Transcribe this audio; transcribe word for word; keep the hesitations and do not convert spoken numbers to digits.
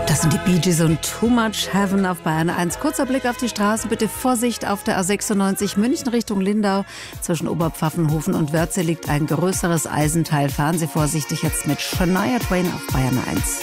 Das sind die Bee Gees und Too Much Heaven auf Bayern eins. Kurzer Blick auf die Straße. Bitte Vorsicht auf der A sechsundneunzig München Richtung Lindau. Zwischen Oberpfaffenhofen und Wörze liegt ein größeres Eisenteil. Fahren Sie vorsichtig jetzt mit Shania Twain auf Bayern eins.